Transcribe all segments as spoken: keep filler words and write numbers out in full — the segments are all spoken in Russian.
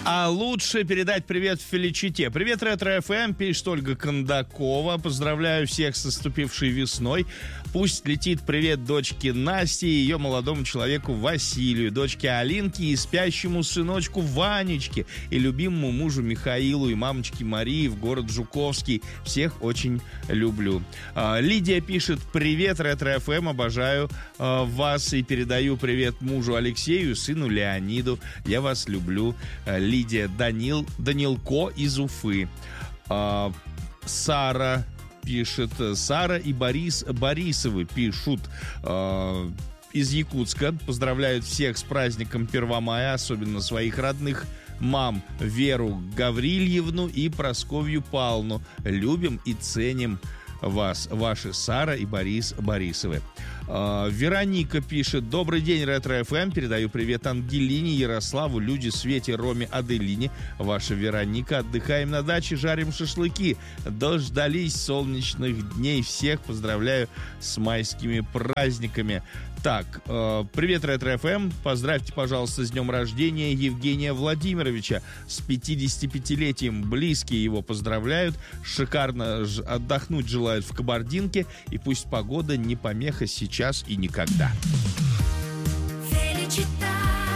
А лучше передать привет Феличите. Привет, Ретро-эф эм, пишет Ольга Кондакова. Поздравляю всех с наступившей весной. Пусть летит привет дочке Насте и ее молодому человеку Василию, дочке Алинке и спящему сыночку Ванечке, и любимому мужу Михаилу, и мамочке Марии в город Жуковский. Всех очень люблю. А, Лидия пишет: привет, Ретро-эф эм, обожаю а, вас и передаю привет мужу Алексею и сыну Леониду. Я вас люблю. Лидия. Данил, Данилко из Уфы. А, Сара пишет. Сара и Борис Борисовы пишут э, из Якутска. Поздравляют всех с праздником первого мая, особенно своих родных мам Веру Гаврильевну и Прасковью Павловну. Любим и ценим вас, ваши Сара и Борис Борисовы. Uh, Вероника пишет: добрый день, Ретро-эф эм. Передаю привет Ангелине, Ярославу, Люде, Свете, Роме, Аделине. Ваша Вероника. Отдыхаем на даче, жарим шашлыки. Дождались солнечных дней. Всех поздравляю с майскими праздниками. Так, э, привет, Ретро-эф эм. Поздравьте, пожалуйста, с днем рождения Евгения Владимировича с пятидесятипятилетием. Близкие его поздравляют. Шикарно ж- отдохнуть желают в Кабардинке. И пусть погода не помеха сейчас и никогда.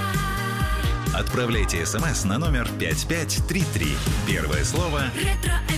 Отправляйте смс на номер пять пять три три. Первое слово «Ретро-эф эм».